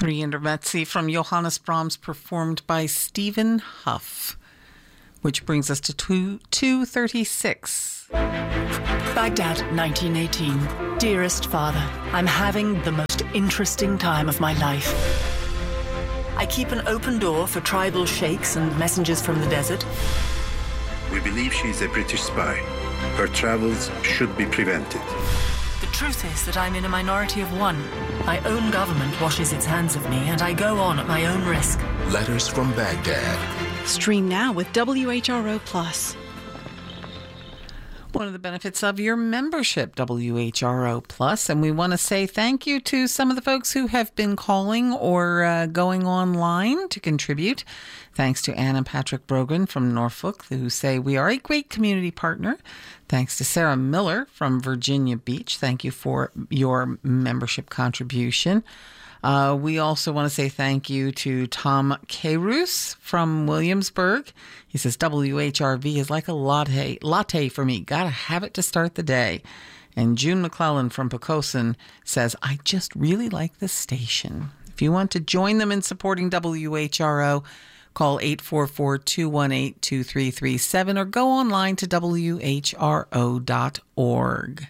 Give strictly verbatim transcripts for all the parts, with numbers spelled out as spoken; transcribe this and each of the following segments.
Three intermezzi from Johannes Brahms performed by Stephen Huff, which brings us to two thirty-six. Baghdad, nineteen eighteen. Dearest Father, I'm having the most interesting time of my life. I keep an open door for tribal sheikhs and messengers from the desert. We believe she is a British spy. Her travels should be prevented. The truth is that I'm in a minority of one. My own government washes its hands of me, and I go on at my own risk. Letters from Baghdad. Stream now with W H R O Plus. One of the benefits of your membership, W H R O Plus, and we want to say thank you to some of the folks who have been calling or uh, going online to contribute. Thanks to Ann and Patrick Brogan from Norfolk, who say we are a great community partner. Thanks to Sarah Miller from Virginia Beach. Thank you for your membership contribution. Uh, we also want to say thank you to Tom Carouse from Williamsburg. He says, W H R V is like a latte, latte for me. Gotta have it to start the day. And June McClellan from Pocosin says, I just really like this station. If you want to join them in supporting W H R O, call eight four four, two one eight, two three three seven or go online to W H R O dot org.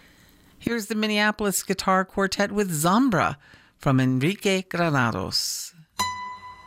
Here's the Minneapolis Guitar Quartet with Zambra from Enrique Granados.